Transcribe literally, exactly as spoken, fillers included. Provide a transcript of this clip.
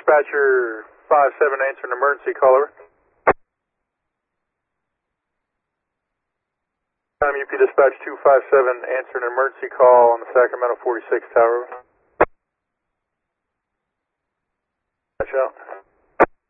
Dispatcher five seven, answer an emergency call, over. I'm U P Dispatch two five seven, answer an emergency call on the Sacramento forty-six tower. Watch out.